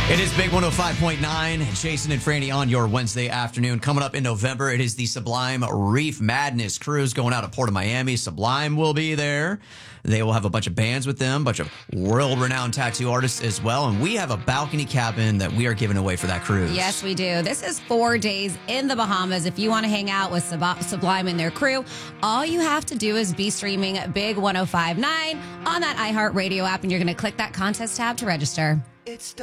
It is Big 105.9, Jason and Franny on your Wednesday afternoon. Coming up in November, it is the Sublime Reef Madness cruise going out of Port of Miami. Sublime will be there. They will have a bunch of bands with them, a bunch of world-renowned tattoo artists as well. And we have a balcony cabin that we are giving away for that cruise. Yes, we do. This is 4 days in the Bahamas. If you want to hang out with Sublime and their crew, all you have to do is be streaming Big 105.9 on that iHeartRadio app, and you're going to click that contest tab to register.